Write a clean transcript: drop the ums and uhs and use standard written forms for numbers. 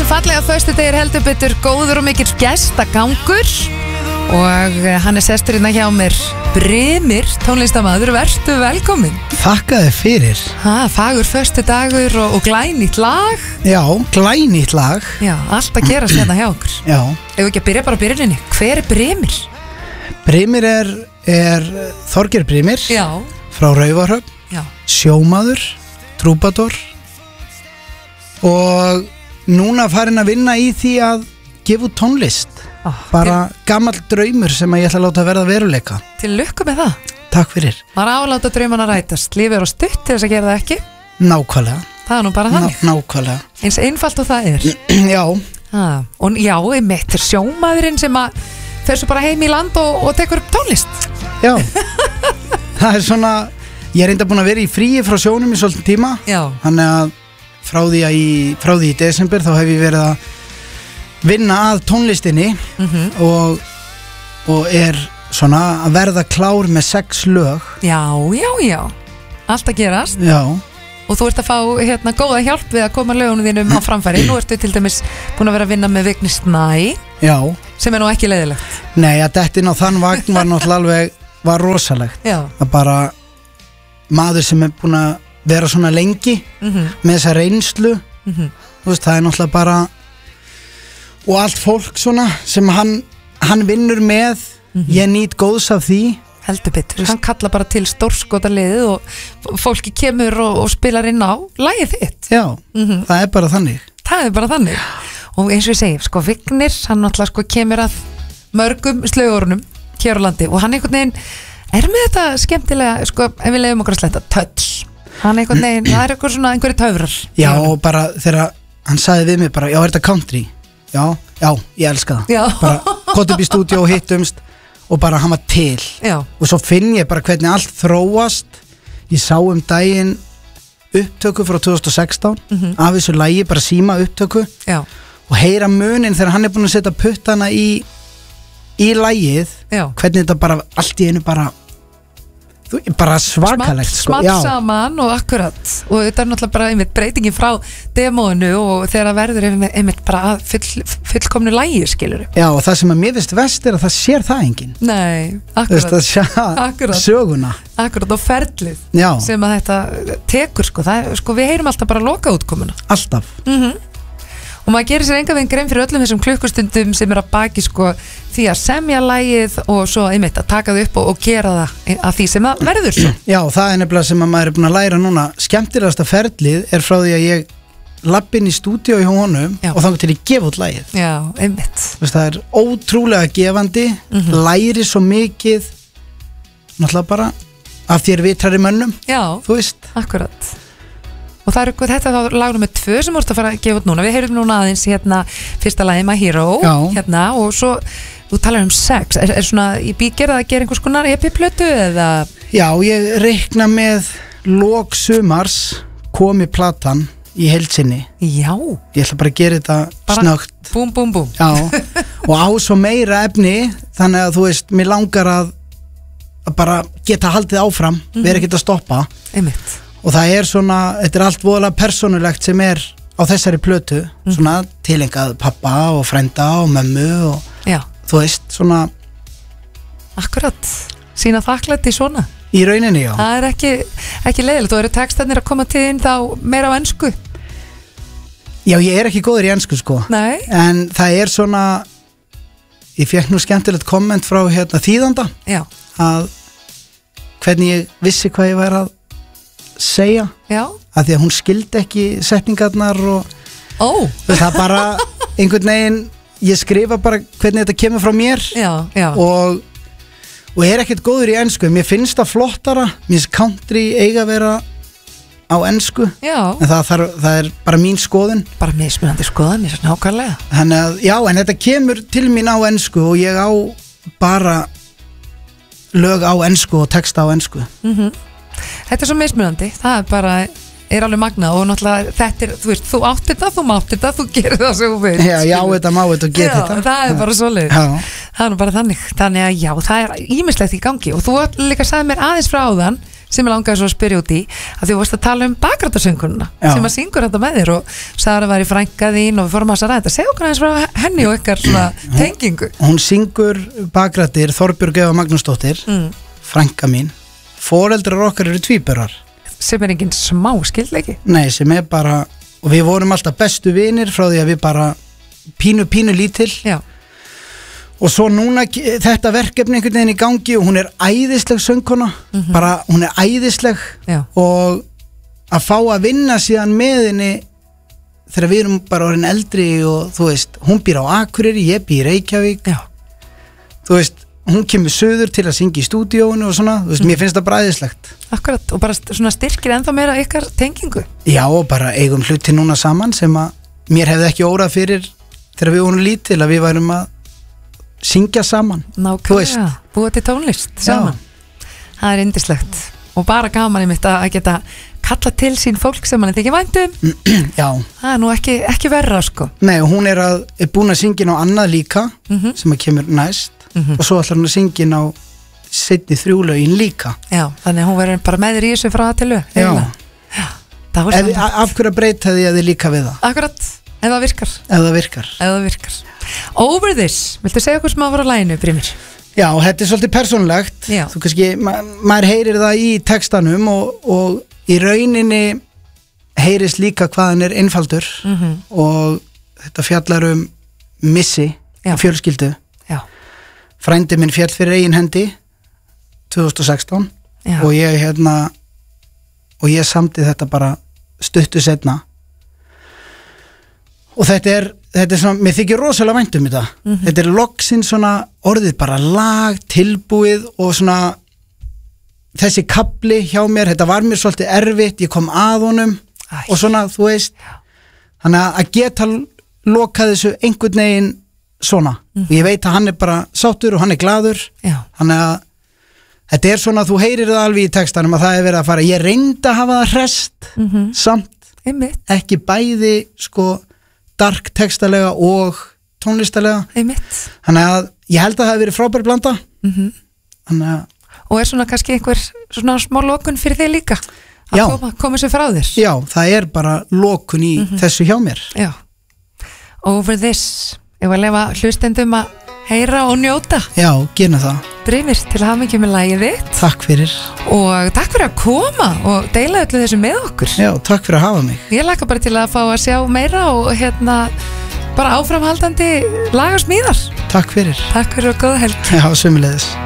Þessi fallega föstudegi heldur betur góður og mikill gestagangur og hann sestur hérna hjá mér Brimir, tónlistamaður, vertu velkomin. Þakka þér fyrir. Fagur föstudagur og glænýtt lag. Já, glænýtt lag. Já, allt að gerast hérna hjá okkur. Já. Ef við ekki að byrja bara á byrjuninni, hver Brimir? Brimir er Þorgeir Brimir. Já. Frá Raufarhöfn. Já. Sjómaður, trúbador og núna farin að vinna í því að gefa út tónlist. Bara gamall draumur sem að ég ætla að láta verða veruleika. Til lukku með það. Takk fyrir. Maður á að láta draumana rætast. Lífið er á stutt til þess að gera það ekki. Nákvæmlega. Það er nú bara þannig. Nákvæmlega. Eins einfalt og það er. Já. Og já, einmitt er sjómaðurinn sem að fer svo bara heim í land og tekur upp tónlist. Já. Það er svona, ég er enda búin að vera í fríi frá sjónum í svolítið tíma. Já. Þannig að frá því í desember þá hef ég verið að vinna að tónlistinni og er svona að verða klár með 6 lög. Já. Allt að gerast. Já. Og þú ert að fá góða hjálp við að koma lögunum þínum á framfæri. Nú ertu til dæmis búin að vera að vinna með Vigni Snæ. Já. Sem er nú ekki leiðilegt. Nei, að dettin á þann vagn var náttúrulega var rosalegt. Já. Að bara maður sem er búin að vera svona lengi með þessa reynslu. Þú veist, það er náttúrulega bara og allt fólk svona sem hann vinnur með. Ég nýt góðs af því. Heldur betur, hann kalla bara til stórskota liðið og fólki kemur og spilar inn á lagið þitt. Já, það er bara þannig. Það er bara þannig. Og eins og ég segi, Vignir, hann náttúrulega kemur að mörgum slögurunum hér á landi og hann einhvern veginn er með þetta skemmtilega, ef við leiðum okkur að sletta touch. Hann einhvern veginn, það er eitthvað svona einhverju töfrar. Já, og bara þegar hann sagði við mig bara, já, er þetta country? Já, ég elska það. Já. Bara kott upp í stúdíu og hittumst og bara hann var til. Já. Og svo finn ég bara hvernig allt þróast. Ég sá daginn upptöku frá 2016 af þessu lagi, bara síma upptöku. Já. Og heyra munin þegar hann er búin að setja puttana í lagið. Já. Hvernig þetta bara allt í einu bara svakalegt smatt saman og akkurat og þetta er náttúrulega bara einmitt breytingin frá demóinu og þegar það verður einmitt bara fullkomnu lægi, skilur. Já, og það sem að mér finnst vest er að það sér það enginn. Nei, akkurat. Söguna. Akkurat, og ferlið. Já. Sem að þetta tekur, við heyrum alltaf bara loka útkomuna. Alltaf. Og maður gerir sér enga veginn grein fyrir öllum þessum klukkustundum sem er að baki því að semja lagið og svo einmitt að taka þau upp og gera það að því sem það verður svo. Já, það er nefnilega sem að maður er búin að læra núna. Skemmtilegasta ferlið er frá því að ég lapp inn í stúdíu hjá honum og þannig til ég gefa út lagið. Já, einmitt. Það er ótrúlega gefandi, læri svo mikið, náttúrulega bara af þér vitrari mönnum. Já, þú veist. Akkurat. Og þetta er þá lag nummer 2 sem vorst að fara að gefa út núna. Við heyrum núna aðeins fyrsta lagi My Hero og svo, þú talar 6 er svona í bígerð að gera einhvers konar EP-plötu eða? Já, ég reikna með lok sumars komi platan í heildsinni. Já. Ég ætla bara að gera þetta snögt. Búm, búm, búm. Já, og á svo meira efni þannig að þú veist, mér langar að bara geta haldið áfram, vera ekkert að stoppa. Einmitt. Og það er svona, þetta er allt voðalega persónulegt sem er á þessari plötu, svona tilengað pappa og frænda og mömmu og þú veist, svona. Akkurat, sína þakklæti svona. Í rauninni, já. Það er ekki leiðilegt, þú eru textarnir að koma til þín þá meira á ensku. Já, ég er ekki góður í ensku, Nei. En það er svona, ég fékk nú skemmtilegt komment frá þýðanda. Já. Að hvernig ég vissi hvað ég væri að segja. Já. Að því að hún skildi ekki setningarnar og það bara einhvern veginn, ég skrifa bara hvernig þetta kemur frá mér. Já. Og er ekkert góður í ensku. Mér finnst það flottara, mér finnst country eiga að vera á ensku. Já. En það er bara mín skoðun. Bara mismunandi skoðun, ég er svona nákvæmlega. Þannig að, já, en þetta kemur til mín á ensku og ég á bara lög á ensku og texta á ensku. Þetta er svo mismunandi, það er bara alveg magnað og náttúrulega þetta er, þú veist, þú áttir það, þú máttir það, þú gerir það sem þú veist. Já, þetta má þetta og gerir þetta. Það er bara svoleiðis. Það er bara þannig að já, það er ýmislegt í gangi og þú líka sagði mér aðeins frá áðan sem ég langaði svo að spyrja út í að þú varst að tala bakrætarsönguna sem að syngur þetta með þér og sagði að væri frænka þín og við fórum að ræða þetta. Segðu okkur aðeins frá henni og ykkar svona tengingu. Hún syngur bakrættir, Þorbjörg Eva Magnúsdóttir, frænka mín. Foreldrar okkar eru tvíburar. Sem engin smá skildleiki? Nei, sem bara, og við vorum alltaf bestu vinir frá því að við bara pínu lítil. Já. Og svo núna þetta verkefni einhvern veginn í gangi og hún æðisleg söngkona, bara hún æðisleg. Já. Og að fá að vinna síðan með henni þegar við erum bara orðin eldri og þú veist, hún býr á Akureyri, ég býr í Reykjavík. Já. Þú veist, hún kemur söður til að syngja í stúdíóinu og svona, þú veist, mér finnst það bara æðislegt. Akkurat, og bara svona styrkir ennþá meira ykkar tengingu. Já, og bara eigum hluti núna saman sem að mér hefði ekki órað fyrir þegar við vorum lítil að við værum að syngja saman. Nákvæmlega, búa til tónlist saman. Það er yndislegt og bara gaman einmitt að geta kalla til sín fólk sem mann þykir vænt Já. Það er nú ekki verra sko. Nei, og hún er búin að syngja á annað líka sem að kemur næst og svo ætlar hún að syngja á seinni 3 lögin líka. Já, þannig að hún verður bara með þér í þessu frá að til lög. Já. Af hverju að breyta því að þið líka við það? Akkurat. Ef það virkar. Over This, viltu segja okkur sem að fara á laginu, Brimir? Já, þetta er svolítið persónulegt. Þú kannski, maður heyrir það í textanum og í rauninni heyrist líka hvað hann er einfaldur og þetta fjallar missi fjölskyldu. Já. Frændi minn fjall fyrir eigin hendi 2016 og ég samdi þetta bara stuttu seinna. Og þetta er svona, mér þykir rosalega vænt þetta. Þetta er loksins svona orðið bara lag, tilbúið og svona þessi kapli hjá mér, þetta var mér svolítið erfitt, ég kom að honum og svona, þú veist. Þannig að geta lokað þessu einhvern veginn svona. Og ég veit að hann er bara sáttur og hann er glaður. Já. Þannig að þetta er svona, þú heyrir það alveg í textanum að það er verið að fara, ég reyndi að hafa það hrest samt, ekki bæði sko dark textalega og tónlistalega. Þannig að ég held að það hefði verið frábær blanda. Og er svona kannski einhver svona smá lokun fyrir þig líka að koma sér frá þér? Já, það er bara lokun í þessu hjá mér. Já. Over This, ég var að lefa hlustendum að heyra og njóta. Já, gera það. Brimir, til að hafa mikið með lagið þitt. Takk fyrir. Og takk fyrir að koma og deila öllu þessu með okkur. Já, takk fyrir að hafa mig. Ég laka bara til að fá að sjá meira og bara áframhaldandi lagasmíðar. Takk fyrir. Takk fyrir og góða helg. Já, sömuleiðis.